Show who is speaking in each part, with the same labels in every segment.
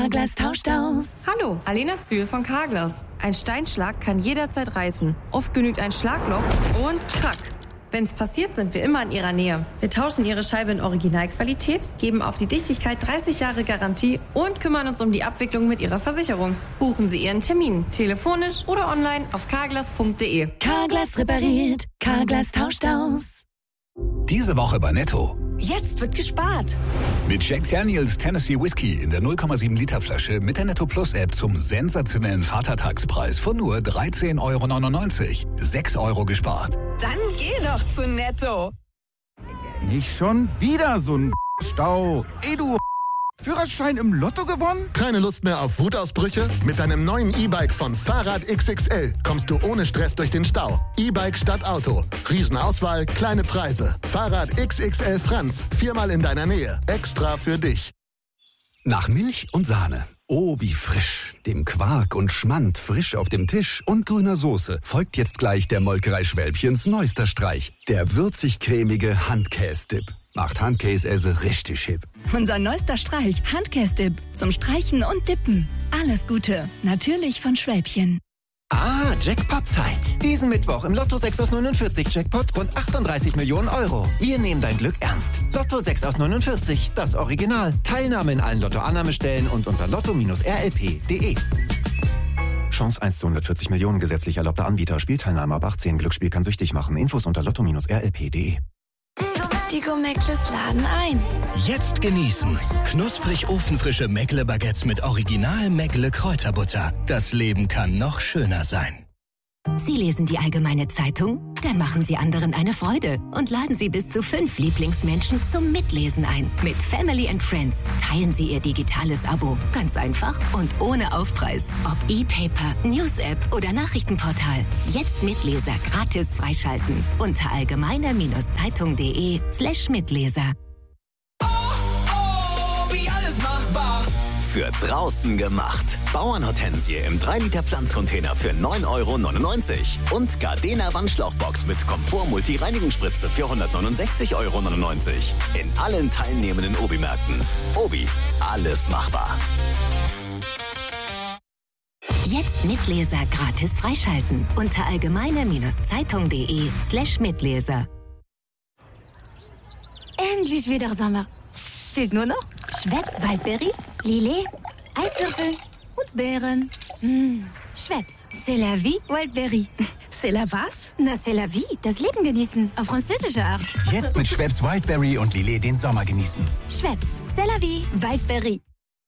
Speaker 1: Carglass tauscht aus.
Speaker 2: Hallo, Alena Zühl von Carglass. Ein Steinschlag kann jederzeit reißen. Oft genügt ein Schlagloch und krack. Wenn's passiert, sind wir immer in Ihrer Nähe. Wir tauschen Ihre Scheibe in Originalqualität, geben auf die Dichtigkeit 30 Jahre Garantie und kümmern uns um die Abwicklung mit Ihrer Versicherung. Buchen Sie Ihren Termin, telefonisch oder online auf carglass.de.
Speaker 1: Carglass repariert. Carglass tauscht aus.
Speaker 3: Diese Woche bei Netto.
Speaker 1: Jetzt wird gespart.
Speaker 3: Mit Jack Daniels Tennessee Whiskey in der 0,7 Liter Flasche mit der Netto Plus App zum sensationellen Vatertagspreis von nur 13,99 €. 6 € gespart.
Speaker 1: Dann geh doch zu Netto.
Speaker 4: Nicht schon wieder so ein Stau. Du Führerschein im Lotto gewonnen?
Speaker 5: Keine Lust mehr auf Wutausbrüche? Mit deinem neuen E-Bike von Fahrrad XXL kommst du ohne Stress durch den Stau. E-Bike statt Auto. Riesenauswahl, kleine Preise. Fahrrad XXL Franz. 4-mal in deiner Nähe. Extra für dich.
Speaker 3: Nach Milch und Sahne. Oh, wie frisch. Dem Quark und Schmand frisch auf dem Tisch und grüner Soße folgt jetzt gleich der Molkerei Schwälbchens neuester Streich. Der würzig-cremige Handkäse-Dip. Macht Handkäse richtig hip.
Speaker 6: Unser neuester Streich, Handkäse-Dip. Zum Streichen und Dippen. Alles Gute. Natürlich von Schwäbchen.
Speaker 7: Jackpot-Zeit. Diesen Mittwoch im Lotto 6 aus 49 Jackpot rund 38 Millionen €. Wir nehmen dein Glück ernst. Lotto 6 aus 49, das Original. Teilnahme in allen Lotto-Annahmestellen und unter lotto-rlp.de. Chance 1 zu 140 Millionen, gesetzlich erlaubter Anbieter. Spielteilnahme ab 18. Glücksspiel kann süchtig machen. Infos unter lotto-rlp.de.
Speaker 1: Die Meckles laden ein.
Speaker 8: Jetzt genießen. Knusprig ofenfrische Meckle-Baguettes mit Original Meckle-Kräuterbutter. Das Leben kann noch schöner sein.
Speaker 9: Sie lesen die Allgemeine Zeitung? Dann machen Sie anderen eine Freude und laden Sie bis zu 5 Lieblingsmenschen zum Mitlesen ein. Mit Family and Friends teilen Sie Ihr digitales Abo. Ganz einfach und ohne Aufpreis. Ob E-Paper, News-App oder Nachrichtenportal. Jetzt Mitleser gratis freischalten. Unter allgemeine-zeitung.de/Mitleser.
Speaker 8: Wie alles machbar.
Speaker 10: Für draußen gemacht. Bauernhortensie im 3-Liter Pflanzcontainer für 9,99 € und Gardena Wandschlauchbox mit Komfort-Multi-Reinigungsspritze für 169,99 € in allen teilnehmenden Obi-Märkten. Obi, alles machbar.
Speaker 9: Jetzt Mitleser gratis freischalten. Unter allgemeine-zeitung.de/Mitleser.
Speaker 6: Endlich wieder Sommer. Fehlt nur noch Schweppes Waldberry, Lillet, Eiswürfel und Beeren. Schweppes, c'est la vie, Wildberry. C'est la was? Na, c'est la vie, das Leben genießen. Auf französische Art.
Speaker 8: Jetzt mit Schweppes Wildberry und Lillet den Sommer genießen.
Speaker 6: Schweppes, c'est la vie, Wildberry.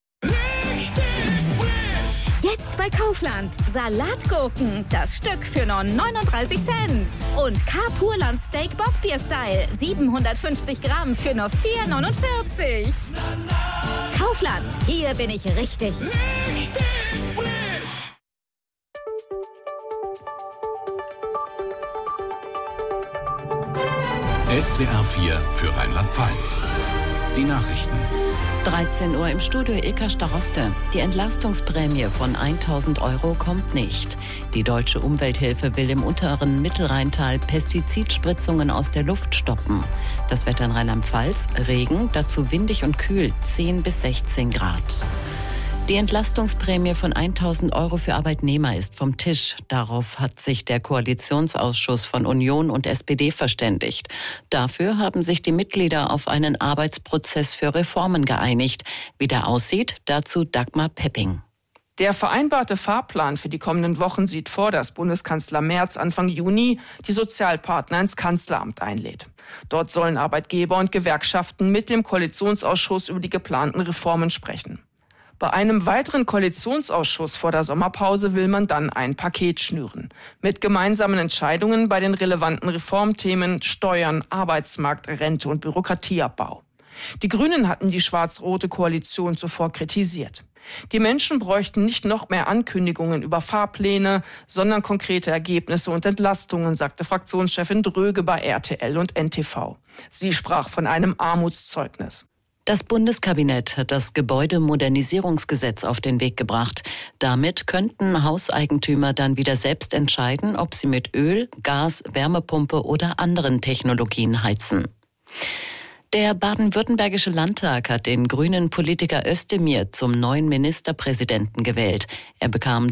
Speaker 6: Jetzt bei Kaufland. Salatgurken, das Stück für nur 39 Cent. Und K-Purland Steak Bockbier-Style, 750 Gramm für nur 4,49 €. Kaufland, hier bin ich richtig.
Speaker 3: SWR 4 für Rheinland-Pfalz. Die Nachrichten.
Speaker 11: 13 Uhr im Studio Ilka Staroste. Die Entlastungsprämie von 1.000 € kommt nicht. Die Deutsche Umwelthilfe will im unteren Mittelrheintal Pestizidspritzungen aus der Luft stoppen. Das Wetter in Rheinland-Pfalz, Regen, dazu windig und kühl, 10 bis 16 Grad. Die Entlastungsprämie von 1.000 € für Arbeitnehmer ist vom Tisch. Darauf hat sich der Koalitionsausschuss von Union und SPD verständigt. Dafür haben sich die Mitglieder auf einen Arbeitsprozess für Reformen geeinigt. Wie der aussieht, dazu Dagmar Pepping.
Speaker 12: Der vereinbarte Fahrplan für die kommenden Wochen sieht vor, dass Bundeskanzler Merz Anfang Juni die Sozialpartner ins Kanzleramt einlädt. Dort sollen Arbeitgeber und Gewerkschaften mit dem Koalitionsausschuss über die geplanten Reformen sprechen. Bei einem weiteren Koalitionsausschuss vor der Sommerpause will man dann ein Paket schnüren. Mit gemeinsamen Entscheidungen bei den relevanten Reformthemen Steuern, Arbeitsmarkt, Rente und Bürokratieabbau. Die Grünen hatten die schwarz-rote Koalition zuvor kritisiert. Die Menschen bräuchten nicht noch mehr Ankündigungen über Fahrpläne, sondern konkrete Ergebnisse und Entlastungen, sagte Fraktionschefin Dröge bei RTL und NTV. Sie sprach von einem Armutszeugnis.
Speaker 11: Das Bundeskabinett hat das Gebäudemodernisierungsgesetz auf den Weg gebracht. Damit könnten Hauseigentümer dann wieder selbst entscheiden, ob sie mit Öl, Gas, Wärmepumpe oder anderen Technologien heizen. Der baden-württembergische Landtag hat den grünen Politiker Özdemir zum neuen Ministerpräsidenten gewählt. Er bekam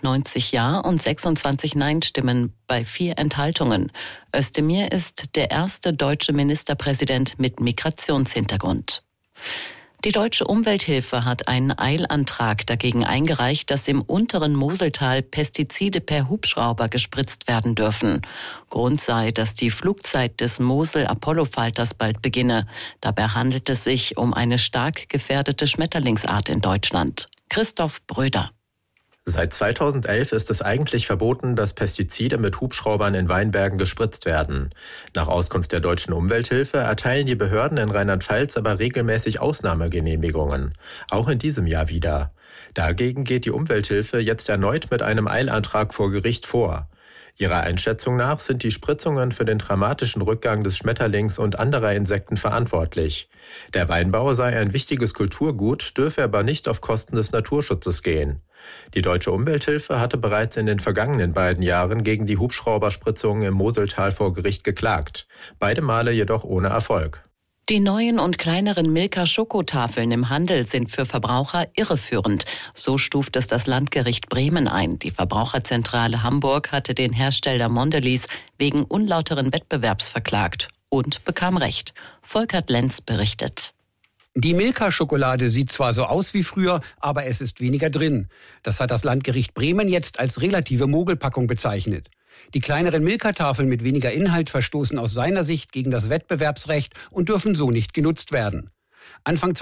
Speaker 11: 93 Ja- und 26 Nein-Stimmen bei 4 Enthaltungen. Özdemir ist der erste deutsche Ministerpräsident mit Migrationshintergrund. Die Deutsche Umwelthilfe hat einen Eilantrag dagegen eingereicht, dass im unteren Moseltal Pestizide per Hubschrauber gespritzt werden dürfen. Grund sei, dass die Flugzeit des Mosel-Apollo-Falters bald beginne. Dabei handelt es sich um eine stark gefährdete Schmetterlingsart in Deutschland. Christoph Bröder.
Speaker 13: Seit 2011 ist es eigentlich verboten, dass Pestizide mit Hubschraubern in Weinbergen gespritzt werden. Nach Auskunft der Deutschen Umwelthilfe erteilen die Behörden in Rheinland-Pfalz aber regelmäßig Ausnahmegenehmigungen. Auch in diesem Jahr wieder. Dagegen geht die Umwelthilfe jetzt erneut mit einem Eilantrag vor Gericht vor. Ihrer Einschätzung nach sind die Spritzungen für den dramatischen Rückgang des Schmetterlings und anderer Insekten verantwortlich. Der Weinbau sei ein wichtiges Kulturgut, dürfe aber nicht auf Kosten des Naturschutzes gehen. Die Deutsche Umwelthilfe hatte bereits in den vergangenen beiden Jahren gegen die Hubschrauberspritzungen im Moseltal vor Gericht geklagt. Beide Male jedoch ohne Erfolg.
Speaker 11: Die neuen und kleineren Milka-Schokotafeln im Handel sind für Verbraucher irreführend. So stuft es das Landgericht Bremen ein. Die Verbraucherzentrale Hamburg hatte den Hersteller Mondelez wegen unlauteren Wettbewerbs verklagt und bekam Recht. Volkert Lenz berichtet.
Speaker 14: Die Milka-Schokolade sieht zwar so aus wie früher, aber es ist weniger drin. Das hat das Landgericht Bremen jetzt als relative Mogelpackung bezeichnet. Die kleineren Milka-Tafeln mit weniger Inhalt verstoßen aus seiner Sicht gegen das Wettbewerbsrecht und dürfen so nicht genutzt werden. Anfang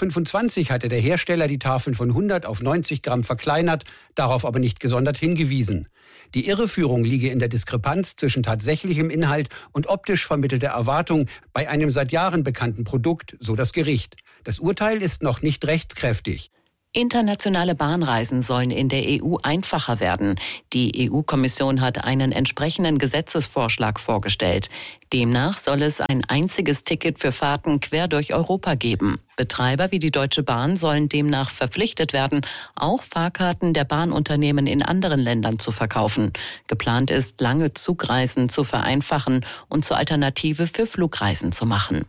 Speaker 14: 2025 hatte der Hersteller die Tafeln von 100 auf 90 Gramm verkleinert, darauf aber nicht gesondert hingewiesen. Die Irreführung liege in der Diskrepanz zwischen tatsächlichem Inhalt und optisch vermittelter Erwartung bei einem seit Jahren bekannten Produkt, so das Gericht. Das Urteil ist noch nicht rechtskräftig.
Speaker 11: Internationale Bahnreisen sollen in der EU einfacher werden. Die EU-Kommission hat einen entsprechenden Gesetzesvorschlag vorgestellt. Demnach soll es ein einziges Ticket für Fahrten quer durch Europa geben. Betreiber wie die Deutsche Bahn sollen demnach verpflichtet werden, auch Fahrkarten der Bahnunternehmen in anderen Ländern zu verkaufen. Geplant ist, lange Zugreisen zu vereinfachen und zur Alternative für Flugreisen zu machen.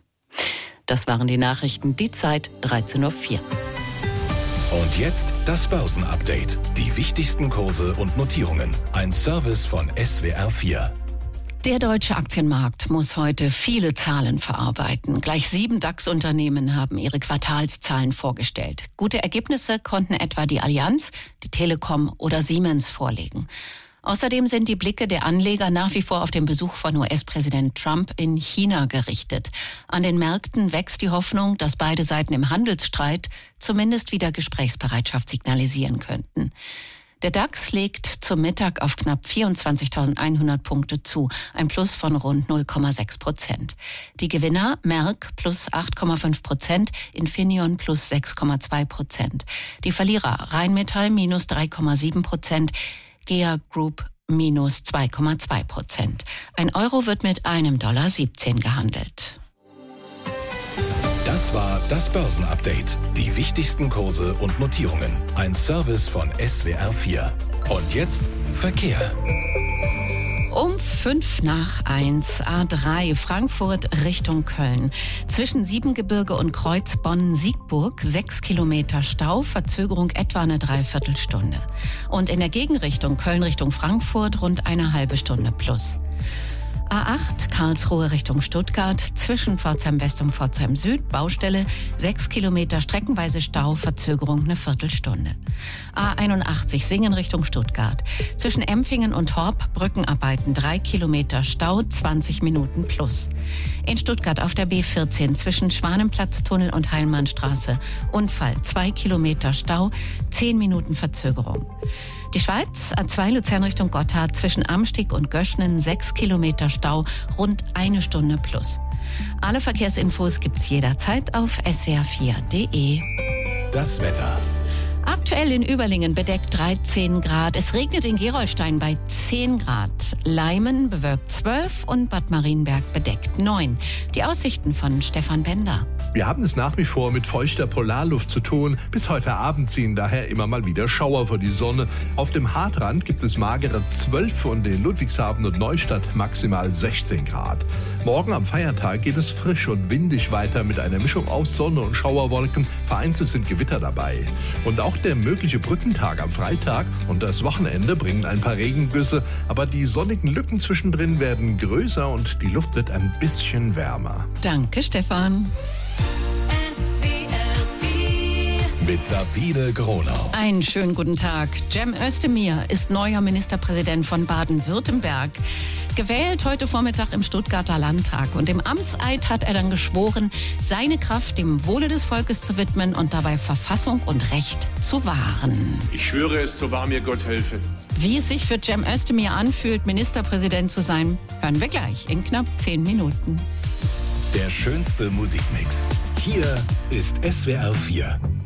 Speaker 11: Das waren die Nachrichten, die Zeit 13:04 Uhr.
Speaker 8: Und jetzt das Börsenupdate. Die wichtigsten Kurse und Notierungen. Ein Service von SWR 4.
Speaker 15: Der deutsche Aktienmarkt muss heute viele Zahlen verarbeiten. Gleich 7 DAX-Unternehmen haben ihre Quartalszahlen vorgestellt. Gute Ergebnisse konnten etwa die Allianz, die Telekom oder Siemens vorlegen. Außerdem sind die Blicke der Anleger nach wie vor auf den Besuch von US-Präsident Trump in China gerichtet. An den Märkten wächst die Hoffnung, dass beide Seiten im Handelsstreit zumindest wieder Gesprächsbereitschaft signalisieren könnten. Der DAX legt zum Mittag auf knapp 24.100 Punkte zu, ein Plus von rund 0,6%. Die Gewinner Merck plus 8,5%, Infineon plus 6,2%. Die Verlierer Rheinmetall minus 3,7%, GEA Group minus 2,2%. Ein Euro wird mit $1,17 gehandelt.
Speaker 8: Das war das Börsenupdate. Die wichtigsten Kurse und Notierungen. Ein Service von SWR 4. Und jetzt Verkehr.
Speaker 15: Um 1:05 A3 Frankfurt Richtung Köln. Zwischen Siebengebirge und Kreuz Bonn-Siegburg 6 Kilometer Stau, Verzögerung etwa eine Dreiviertelstunde. Und in der Gegenrichtung Köln Richtung Frankfurt rund eine halbe Stunde plus. A8 Karlsruhe Richtung Stuttgart, zwischen Pforzheim West und Pforzheim Süd, Baustelle, 6 Kilometer streckenweise Stau, Verzögerung eine Viertelstunde. A81 Singen Richtung Stuttgart, zwischen Empfingen und Horb, Brückenarbeiten, 3 Kilometer Stau, 20 Minuten plus. In Stuttgart auf der B14 zwischen Schwanenplatztunnel und Heilmannstraße, Unfall, 2 Kilometer Stau, 10 Minuten Verzögerung. Die Schweiz, A2 Luzern Richtung Gotthard, zwischen Amstig und Göschnen 6 Kilometer Stau, rund eine Stunde plus. Alle Verkehrsinfos gibt's jederzeit auf swr4.de.
Speaker 8: Das Wetter.
Speaker 15: Aktuell in Überlingen bedeckt 13 Grad. Es regnet in Gerolstein bei 10 Grad. Leimen bewölkt 12 und Bad Marienberg bedeckt 9. Die Aussichten von Stefan Bender.
Speaker 16: Wir haben es nach wie vor mit feuchter Polarluft zu tun. Bis heute Abend ziehen daher immer mal wieder Schauer vor die Sonne. Auf dem Hartrand gibt es magere 12 und in Ludwigshafen und Neustadt maximal 16 Grad. Morgen am Feiertag geht es frisch und windig weiter mit einer Mischung aus Sonne und Schauerwolken. Vereinzelt sind Gewitter dabei. Und auch der mögliche Brückentag am Freitag und das Wochenende bringen ein paar Regengüsse. Aber die sonnigen Lücken zwischendrin werden größer und die Luft wird ein bisschen wärmer.
Speaker 15: Danke, Stefan.
Speaker 8: Mit Sabine Gronau.
Speaker 15: Einen schönen guten Tag. Cem Özdemir ist neuer Ministerpräsident von Baden-Württemberg. Gewählt heute Vormittag im Stuttgarter Landtag. Und im Amtseid hat er dann geschworen, seine Kraft dem Wohle des Volkes zu widmen und dabei Verfassung und Recht zu wahren.
Speaker 17: Ich schwöre es, so wahr mir Gott helfe.
Speaker 15: Wie es sich für Cem Özdemir anfühlt, Ministerpräsident zu sein, hören wir gleich in knapp 10 Minuten.
Speaker 8: Der schönste Musikmix. Hier ist SWR 4.